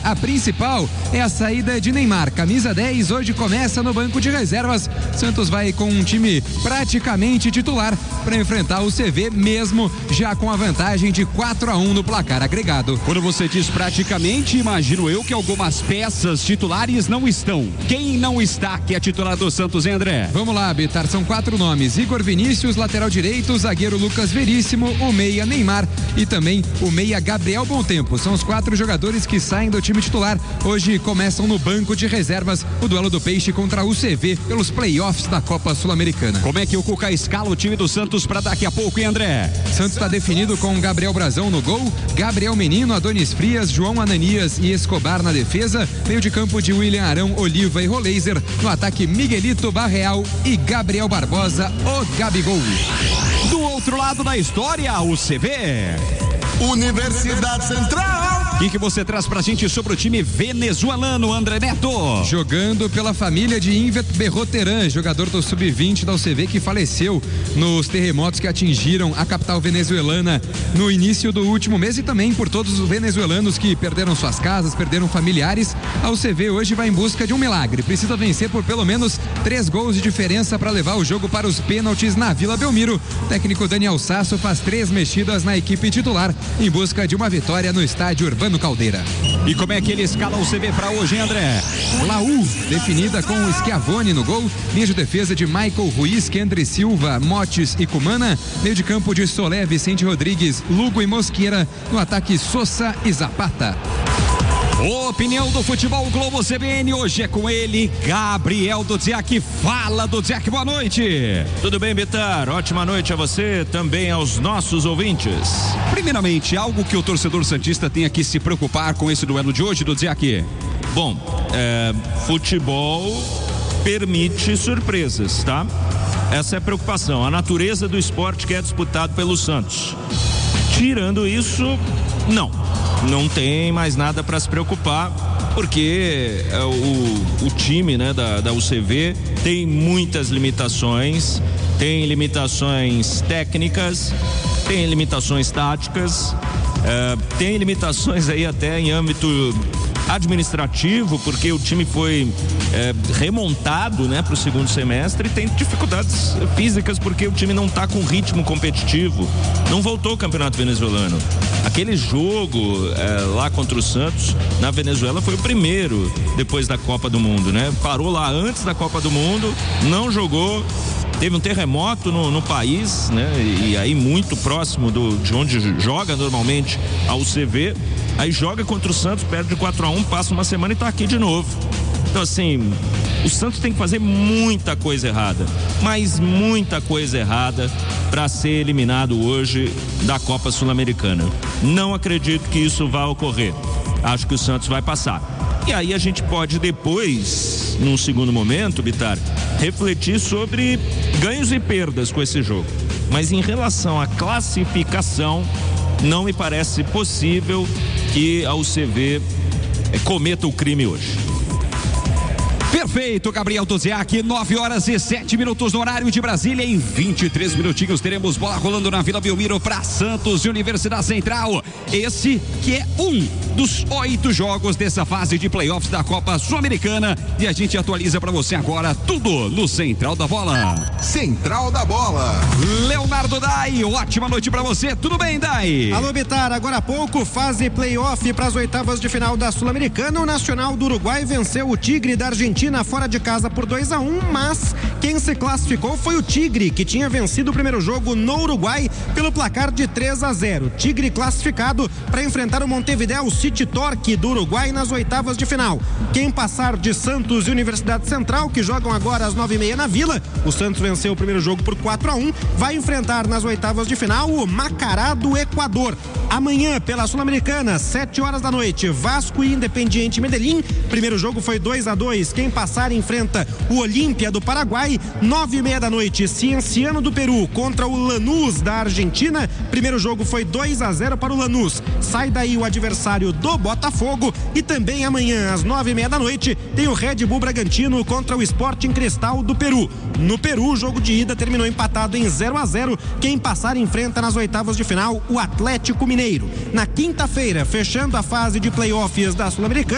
A principal é a saída de Neymar. Camisa 10 hoje começa no banco de reservas. Santos vai com um time praticamente titular para enfrentar o CV, mesmo já com a vantagem de 4-1 no placar agregado. Quando você diz praticamente, imagino eu que algumas peças titulares não estão. Quem não está que é titular do Santos, hein, André? Vamos lá, Bitar, são 4 nomes: Igor Vinícius, lateral direito, zagueiro Lucas Veríssimo, o meia Neymar e também o meia Gabriel Bontempo. São os 4 jogadores que saem do time titular. Hoje começam no banco de reservas o duelo do Peixe contra o CV pelos playoffs da Copa Sul-Americana. Como é que o Cuca escala o time do Santos para daqui a pouco, hein, André? Santos está definido com Gabriel Brazão no gol, Gabriel Menino, Adonis Frias, João Ananias e Escobar na defesa, meio de campo de William Arão, Oliva e Roleiser, no ataque Miguelito, Barreal e Gabriel Barbosa, o Gabigol. Do outro lado da história, o CV. Universidade Central. O que você traz pra gente sobre o time venezuelano, André Neto? Jogando pela família de Invet Berroteran, jogador do Sub-20 da UCV que faleceu nos terremotos que atingiram a capital venezuelana no início do último mês, e também por todos os venezuelanos que perderam suas casas, perderam familiares. A UCV hoje vai em busca de um milagre. Precisa vencer por pelo menos 3 gols de diferença para levar o jogo para os pênaltis na Vila Belmiro. O técnico Daniel Sasso faz 3 mexidas na equipe titular em busca de uma vitória no estádio Urbano Caldeira. E como é que ele escala o CV para hoje, hein, André? Laú, definida com o Schiavone no gol, linha de defesa de Michael Ruiz, Kendry Silva, Motes e Cumana, meio de campo de Solé, Vicente Rodrigues, Lugo e Mosqueira, no ataque Sosa e Zapata. Opinião do Futebol Globo CBN, hoje é com ele, Gabriel Dudziak. Fala, Dudziak, boa noite. Tudo bem, Bitar? Ótima noite a você, também aos nossos ouvintes. Primeiramente, algo que o torcedor santista tenha que se preocupar com esse duelo de hoje, Dudziak? Bom, futebol permite surpresas, tá? Essa é a preocupação, a natureza do esporte que é disputado pelo Santos. Tirando isso, não tem mais nada para se preocupar, porque o time, né, da UCV tem muitas limitações, tem limitações técnicas, tem limitações táticas, tem limitações aí até em âmbito administrativo, porque o time foi remontado, né, para o segundo semestre, e tem dificuldades físicas porque o time não está com ritmo competitivo, não voltou ao campeonato venezuelano. Aquele jogo lá contra o Santos na Venezuela foi o primeiro depois da Copa do Mundo, né? Parou lá antes da Copa do Mundo, não jogou. Teve um terremoto no país, né? E aí muito próximo de onde joga normalmente a UCV. Aí joga contra o Santos, perde de 4-1, passa uma semana e tá aqui de novo. Então, assim, o Santos tem que fazer muita coisa errada, mas muita coisa errada para ser eliminado hoje da Copa Sul-Americana. Não acredito que isso vá ocorrer. Acho que o Santos vai passar. E aí a gente pode depois, num segundo momento, Bitar, refletir sobre ganhos e perdas com esse jogo. Mas em relação à classificação, não me parece possível que a UCV cometa o crime hoje. Perfeito, Gabriel Dudziak, 9h07 no horário de Brasília. Em 23 minutinhos teremos bola rolando na Vila Belmiro para Santos e Universidade Central. Esse que é um dos 8 jogos dessa fase de playoffs da Copa Sul-Americana, e a gente atualiza para você agora tudo no Central da Bola. Central da Bola. Leonardo Dai, ótima noite para você, tudo bem, Dai? Alô, Bitar, agora há pouco, fase playoff para as oitavas de final da Sul-Americana. O Nacional do Uruguai venceu o Tigre da Argentina fora de casa por 2-1, mas quem se classificou foi o Tigre, que tinha vencido o primeiro jogo no Uruguai pelo placar de 3-0. Tigre classificado para enfrentar o Montevideo City Torque do Uruguai nas oitavas de final. Quem passar de Santos e Universidade Central, que jogam agora às 9h30 na Vila, o Santos venceu o primeiro jogo por 4-1, vai enfrentar nas oitavas de final o Macará do Equador. Amanhã, pela Sul-Americana, 7h da noite, Vasco e Independiente Medellín. Primeiro jogo foi 2-2. Quem passar enfrenta o Olímpia do Paraguai. 9h30 da noite, Cienciano do Peru contra o Lanús da Argentina. Primeiro jogo foi 2-0 para o Lanús. Sai daí o adversário do Botafogo. E também amanhã, às 9h30 da noite, tem o Red Bull Bragantino contra o Sporting Cristal do Peru. No Peru, o jogo de ida terminou empatado em 0-0. Quem passar enfrenta nas oitavas de final o Atlético Mineiro. Na quinta-feira, fechando a fase de playoffs da Sul-Americana,